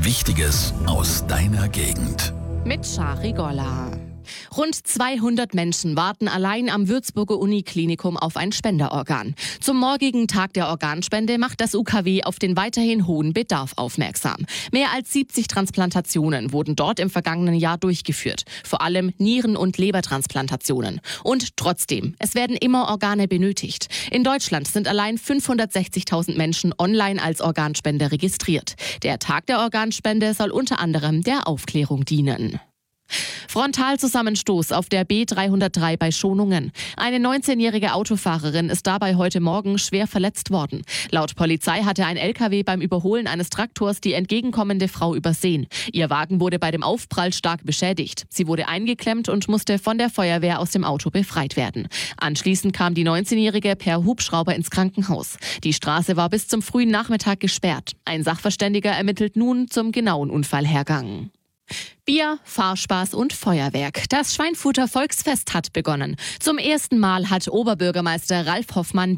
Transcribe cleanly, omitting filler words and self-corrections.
Wichtiges aus deiner Gegend. Mit Shari Golla. Rund 200 Menschen warten allein am Würzburger Uniklinikum auf ein Spenderorgan. Zum morgigen Tag der Organspende macht das UKW auf den weiterhin hohen Bedarf aufmerksam. Mehr als 70 Transplantationen wurden dort im vergangenen Jahr durchgeführt. Vor allem Nieren- und Lebertransplantationen. Und trotzdem, es werden immer Organe benötigt. In Deutschland sind allein 560.000 Menschen online als Organspender registriert. Der Tag der Organspende soll unter anderem der Aufklärung dienen. Frontalzusammenstoß auf der B303 bei Schonungen. Eine 19-jährige Autofahrerin ist dabei heute Morgen schwer verletzt worden. Laut Polizei hatte ein LKW beim Überholen eines Traktors die entgegenkommende Frau übersehen. Ihr Wagen wurde bei dem Aufprall stark beschädigt. Sie wurde eingeklemmt und musste von der Feuerwehr aus dem Auto befreit werden. Anschließend kam die 19-jährige per Hubschrauber ins Krankenhaus. Die Straße war bis zum frühen Nachmittag gesperrt. Ein Sachverständiger ermittelt nun zum genauen Unfallhergang. Bier, Fahrspaß und Feuerwerk. Das Schweinfurter Volksfest hat begonnen. Zum ersten Mal hat Oberbürgermeister Ralf Hoffmann